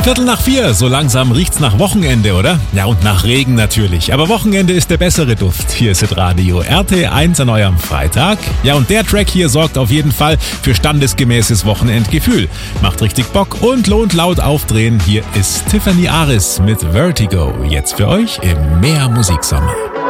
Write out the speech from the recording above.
3:15, so langsam riecht's nach Wochenende, oder? Ja, und nach Regen natürlich. Aber Wochenende ist der bessere Duft. Hier ist Hitradio RT1 an eurem Freitag. Ja, und der Track hier sorgt auf jeden Fall für standesgemäßes Wochenendgefühl. Macht richtig Bock und lohnt laut aufdrehen. Hier ist Tiffany Aris mit Vertigo. Jetzt für euch im Mehr Musiksommer.